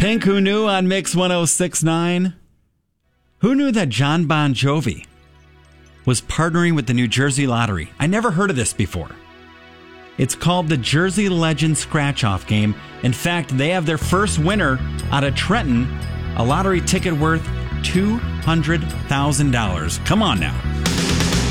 Pink, who knew on Mix 106.9? Who knew that John Bon Jovi was partnering with the New Jersey Lottery? I never heard of this before. It's called the Jersey Legend Scratch-Off Game. In fact, they have their first winner out of Trenton, a lottery ticket worth $200,000. Come on now.